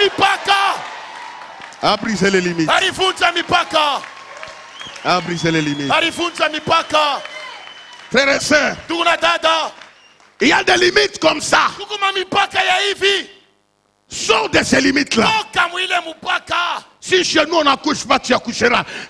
mipaka. A brisé les limites. Alivunja mipaka. A brisé les limites. Alivunja mipaka. Frères et sœurs, Tuna dada. il y a des limites comme ça. Tukuma mipaka ya hivi. Sors de ces limites-là. Toka mwile mupaka. Si chez nous on n'accouche pas, tu accoucheras.